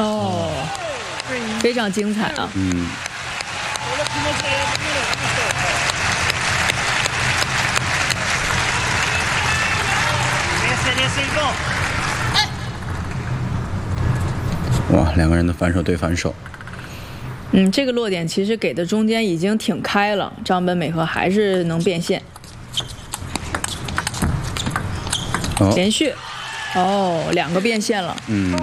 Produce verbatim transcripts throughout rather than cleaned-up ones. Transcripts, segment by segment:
哦，非常精彩啊！ 嗯。哇，两个人的反手对反手。 嗯，这个落点其实给的中间已经挺开了，张本美和还是能变现。 哦、 连续，哦，两个变现了。 嗯。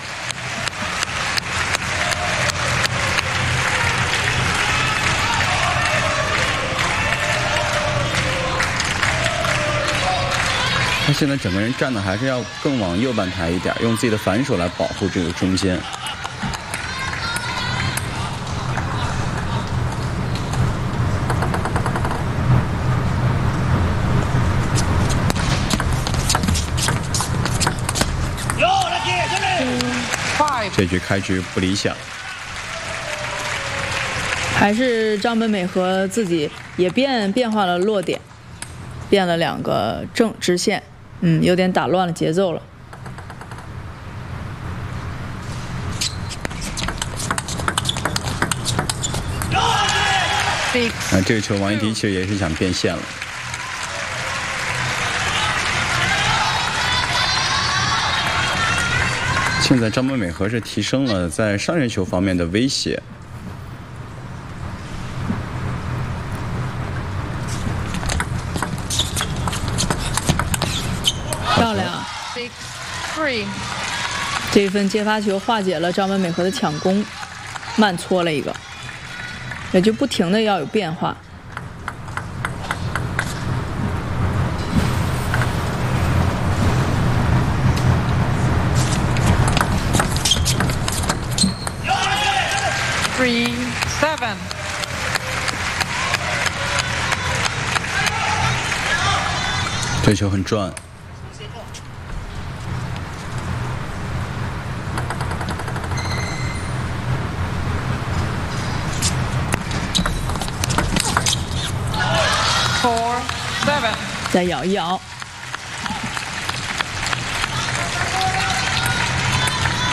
他现在整个人站的还是要更往右半台一点，用自己的反手来保护这个中间。这局开局不理想， 还是张本美和自己也变变化了落点，变了两个正直线，嗯，有点打乱了节奏了。 啊，这个球王一迪其实也是想变现了。现在张本美和是提升了在上旋球方面的威胁。 漂亮！这一分接发球化解了张本美和的抢攻，慢搓了一个，也就不停的要有变化。 Three, seven. 这球很转。 Four, seven. 再咬一咬。